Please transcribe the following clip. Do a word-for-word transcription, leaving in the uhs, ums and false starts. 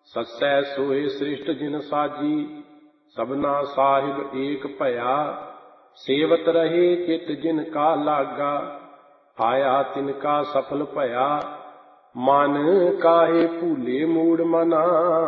ਸੱਸੈ ਸੋਏ ਸ੍ਰਿਸ਼ਟ ਜਿਨ ਸਾਜੀ, ਸਭਨਾ ਸਾਹਿਬ ਏਕ ਭਇਆ। ਸੇਵਤ ਰਹੇ ਚਿਤ ਜਿਨ ਕਾ ਲਾਗਾ, ਆਇਆ ਤਿਨ ਕਾ ਸਫਲ ਭਇਆ। ਮਨ ਕਾਹੇ ਭੂਲੇ ਮੂੜ ਮਨਾ,